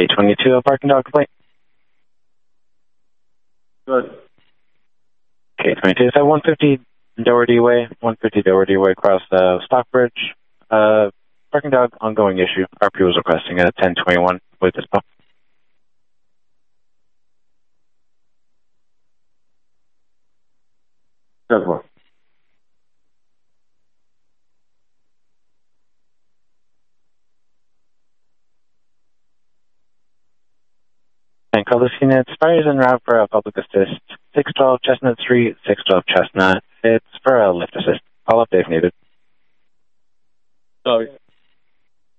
K22, a parking dog complaint. Good. K22 is at 150 Doherty Way, across Stockbridge. Parking dog, ongoing issue. RP was requesting at 1021 with this pump. Good one. And call this unit. Spires en route for a public assist. 612 Chestnut Street, 612 Chestnut. It's for a lift assist. Call up if needed. Oh,